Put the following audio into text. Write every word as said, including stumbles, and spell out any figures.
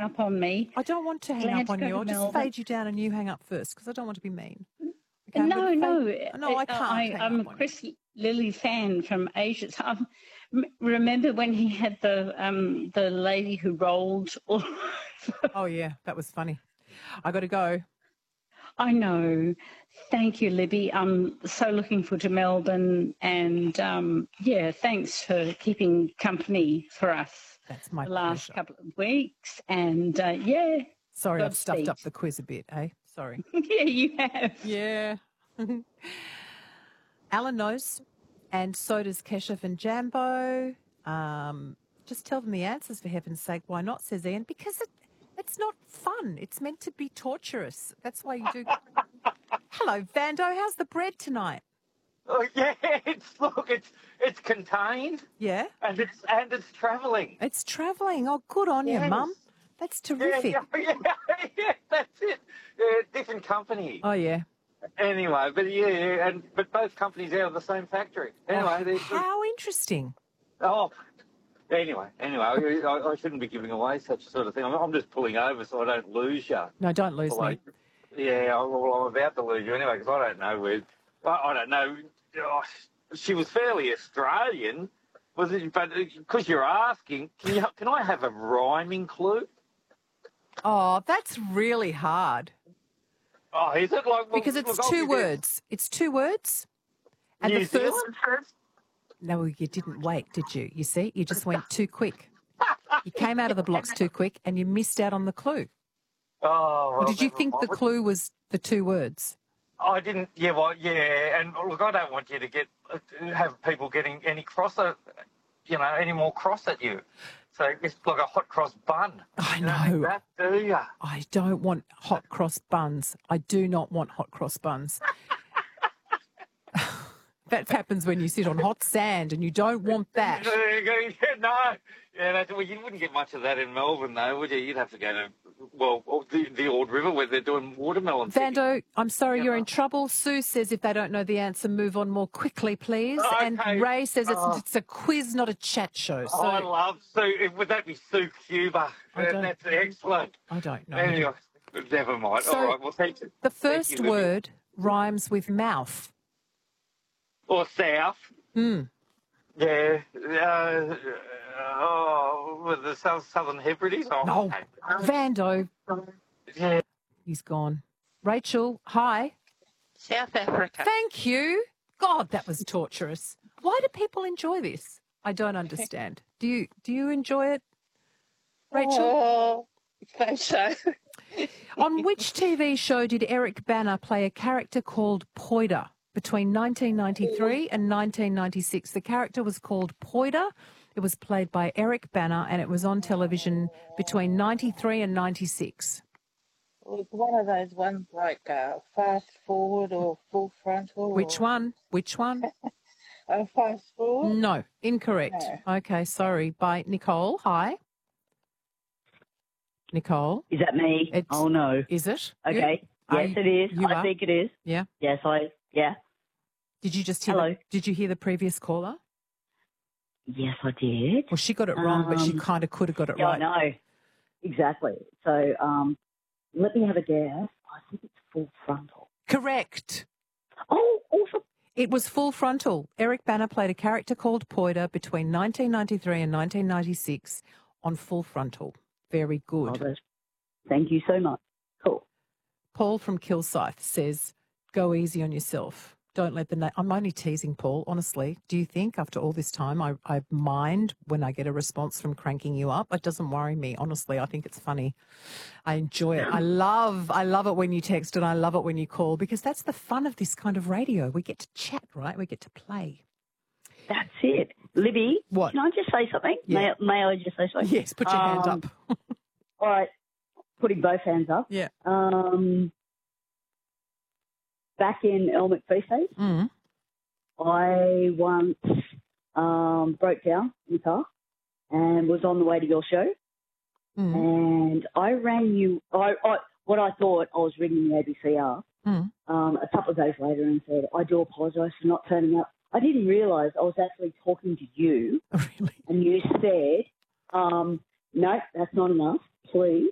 up on me. I don't want to hang Glad up to on go you. to I'll just Melbourne. fade you down and you hang up first because I don't want to be mean. Okay, I'm No, gonna no. fade- No, I uh, can't I, hang I'm a up on you. Chris Lilly fan from Asia. So I remember when he had the um, the lady who rolled all over. Oh, yeah, that was funny. I got to go. I know. Thank you, Libby. I'm so looking forward to Melbourne. And, um, yeah, thanks for keeping company for us That's my the last pleasure. couple of weeks. And, uh, yeah. Sorry, I've stuffed Godspeed. up the quiz a bit, eh? Sorry. Yeah, you have. Yeah. Alan knows, and so does Keshav and Jambo. Um, just tell them the answers, for heaven's sake. Why not, says Ian? Because it, it's not fun. It's meant to be torturous. That's why you do... Hello, Vando. How's the bread tonight? Oh yeah, it's look, it's it's contained. Yeah? And it's and it's travelling. It's travelling. Oh, good on Yes. you, Mum. That's Yeah, terrific. yeah, yeah, yeah, that's it. Yeah, different company. Oh, yeah. Anyway, but yeah, yeah, and but both companies out of the same factory. Anyway, Oh, they're- how interesting. oh, anyway, anyway, I, I shouldn't be giving away such a sort of thing. I'm, I'm just pulling over so I don't lose you. No, don't lose me. Like, yeah, I- well, I'm about to lose you anyway because I don't know where. I, I don't know. Oh, she was fairly Australian, was it? But because you're asking, can you can I have a rhyming clue? Oh, that's really hard. Oh, is it like well, Because it's look, I'll two give you- words. It's two words. And New the first... Zealand? No, you didn't wait, did you? You see, you just went too quick. You came out of the blocks too quick and you missed out on the clue. Oh, Or did you never think the mind. clue was the two words? I didn't. Yeah, well, yeah, and look, I don't want you to get have people getting any crosser, you know, any more cross at you. So it's like a hot cross bun. I You don't need know. that, do you? I don't want hot cross buns. I do not want hot cross buns. That happens when you sit on hot sand and you don't want that. No, yeah, that's, well, you wouldn't get much of that in Melbourne, though, would you? You'd have to go to well the, the Ord River where they're doing watermelon. Vando, I'm sorry, Yeah. you're in trouble. Sue says if they don't know the answer, move on more quickly, please. Okay. And Ray says it's, Oh. it's a quiz, not a chat show. So Oh, I love Sue. Would that be Sue Cuba? I don't- That's excellent. I don't know. Anyway, never mind. So, All right, well, thank you. The Thank first you, Libby. word rhymes with mouth. Or south. Hmm. Yeah. Uh, oh, with the South, Southern Hebrides. Oh, No. okay. Vando, Yeah. he's gone. Rachel, hi. South Africa. Thank you. God, that was torturous. Why do people enjoy this? I don't understand. Do you do you enjoy it, Rachel? Oh, I suppose so. On which T V show did Eric Bana play a character called Poida between nineteen ninety-three and nineteen ninety-six? The character was called Poida. It was played by Eric Bana and it was on television between ninety-three and ninety-six. It's one of those ones like uh, fast forward or full frontal. Which or, one? Which one? Uh, fast forward. No, incorrect. Okay, sorry. By Nicole. Hi. Nicole. Is that me? It's- oh, no. Is it? Okay. You- are Yes, you- it is. you I are? think it is. Yeah. Yes, I, yeah. Did you just hear Hello. The, did you hear the previous caller? Yes, I did. Well, she got it wrong, but she Um, kind of could have got it Yeah, right. I know. Exactly. So, um, let me have a guess. I think it's full frontal. Correct. Oh, awesome. It was Full Frontal. Eric Bana played a character called Poida between nineteen ninety-three and nineteen ninety-six on Full Frontal. Very good. Oh, that's- thank you so much. Cool. Paul from Kilsyth says, go easy on yourself. Don't let the... Na- I'm only teasing, Paul, honestly. Do you think after all this time I, I mind when I get a response from cranking you up? It doesn't worry me, honestly. I think it's funny. I enjoy it. I love, I love it when you text and I love it when you call because that's the fun of this kind of radio. We get to chat, right? We get to play. That's it. Libby, What? can I just say something? Yeah. May, may I just say something? Yes, put your hand Um, up. All right. Putting both hands up. Yeah. Um, back in El McPhee days, Mm. I once um, broke down in the car and was on the way to your show. Mm. And I rang you, I, I, what I thought I was ringing the A B C R Mm. um, a couple of days later and said, I do apologise for not turning up. I didn't realise I was actually talking to you. Really? And you said, um, no, that's not enough. Please